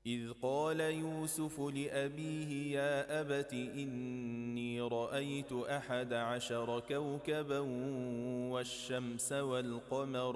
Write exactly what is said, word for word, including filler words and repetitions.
إذ قال يوسف لأبيه يا أبت إني رأيت أحد عشر كوكبا والشمس والقمر